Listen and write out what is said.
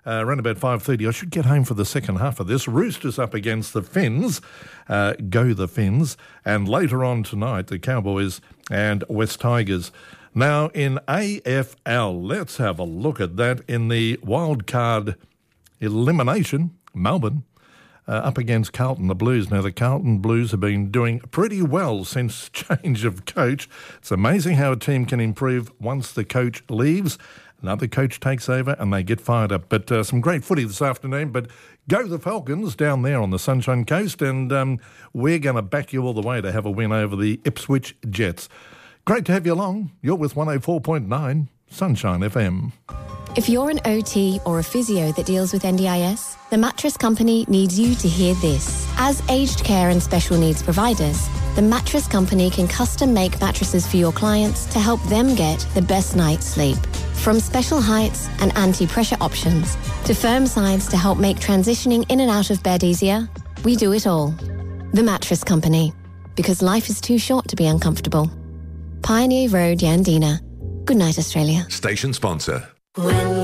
around about 5:30. I should get home for the second half of this. Roosters up against the Finns. Go the Finns. And later on tonight, the Cowboys and West Tigers. Now, in AFL, let's have a look at that. In the wild card elimination, Melbourne up against Carlton, the Blues. Now, the Carlton Blues have been doing pretty well since change of coach. It's amazing how a team can improve once the coach leaves. Another coach takes over and they get fired up. But some great footy this afternoon. But go the Falcons down there on the Sunshine Coast, and we're going to back you all the way to have a win over the Ipswich Jets. Great to have you along. You're with 104.9 Sunshine FM. If you're an OT or a physio that deals with NDIS, the Mattress Company needs you to hear this. As aged care and special needs providers, the Mattress Company can custom make mattresses for your clients to help them get the best night's sleep. From special heights and anti-pressure options to firm sides to help make transitioning in and out of bed easier, we do it all. The Mattress Company, because life is too short to be uncomfortable. Pioneer Road, Yandina. Good night, Australia. Station sponsor. When